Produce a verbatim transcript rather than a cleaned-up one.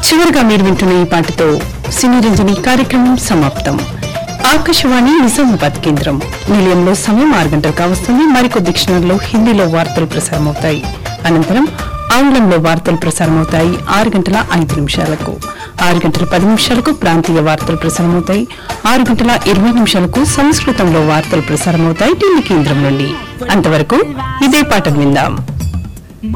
చివరిగా మీరు వింటున్న ఈ పాటతో సినీ రంజని కార్యక్రమం సమాప్తం. ఆకాశవాణి నిజామాబాద్ కేంద్రం నిలయంలో సమయం ఆరు గంటలు కావస్తుంది. మరికొద్ది క్షణంలో హిందీలో వార్తలు ప్రసారమవుతాయి. అనంతరం ఆంగ్లంలో వార్తలు ప్రసారమవుతాయి ఆరు గంటల ఐదు నిమిషాలకు. ఆరు గంటల పది నిమిషాలకు ప్రాంతీయ వార్తలు ప్రసారమవుతాయి. ఆరు గంటల ఇరవై నిమిషాలకు సంస్కృతంలో వార్తలు ప్రసారమవుతాయి ఢిల్లీ కేంద్రం నుండి. అంతవరకు ఇదే పాటలు విందాం.